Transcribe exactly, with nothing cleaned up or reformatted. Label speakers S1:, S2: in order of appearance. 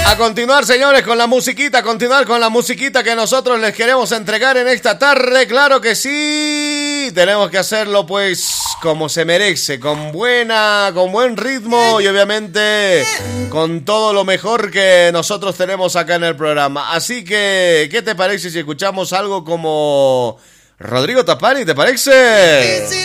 S1: A continuar, señores, con la musiquita, a continuar con la musiquita que nosotros les queremos entregar en esta tarde. Claro que sí, tenemos que hacerlo pues como se merece, con buena, con buen ritmo y obviamente con todo lo mejor que nosotros tenemos acá en el programa. Así que, ¿qué te parece si escuchamos algo como Rodrigo Tapani? ¿Te parece?